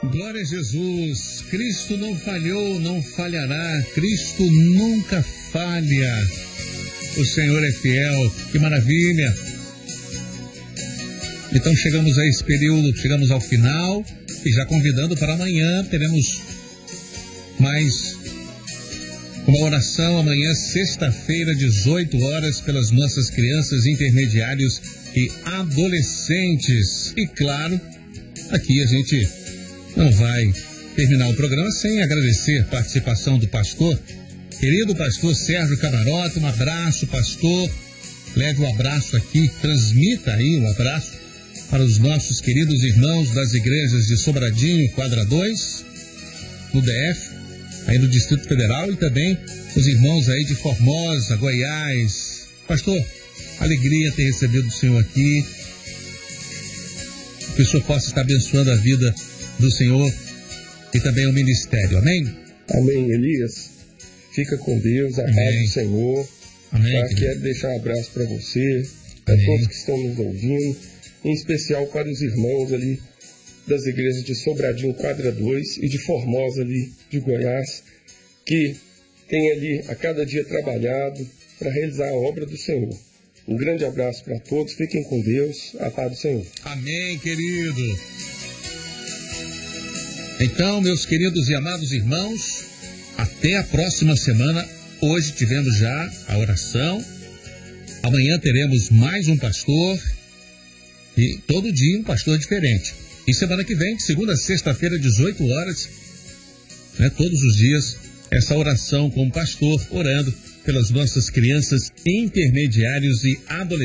Glória a Jesus. Cristo não falhou, não falhará. Cristo nunca falha. O Senhor é fiel. Que maravilha. Então chegamos a esse período, chegamos ao final e já convidando para amanhã, teremos mais uma oração amanhã, sexta-feira, 18 horas, pelas nossas crianças, intermediários e adolescentes. E claro, aqui a gente não vai terminar o programa sem agradecer a participação do pastor, querido pastor Sérgio Camarota. Um abraço, pastor. Leve um abraço aqui, transmita aí um abraço para os nossos queridos irmãos das igrejas de Sobradinho, Quadra 2, no DF, aí no Distrito Federal, e também os irmãos aí de Formosa, Goiás. Pastor, alegria ter recebido o Senhor aqui. Que o Senhor possa estar abençoando a vida do Senhor e também o ministério. Amém? Amém, Elias. Fica com Deus, a paz do Senhor. Amém. Quero deixar um abraço para você, para todos que estão nos ouvindo, em especial para os irmãos ali das igrejas de Sobradinho, Quadra 2 e de Formosa ali de Goiás, que tem ali a cada dia trabalhado para realizar a obra do Senhor. Um grande abraço para todos, fiquem com Deus, a paz do Senhor. Amém, querido. Então, meus queridos e amados irmãos, até a próxima semana. Hoje tivemos já a oração, amanhã teremos mais um pastor, e todo dia um pastor diferente. E semana que vem, de segunda a sexta-feira, 18 horas, todos os dias, essa oração com o pastor, orando pelas nossas crianças, intermediários e adolescentes.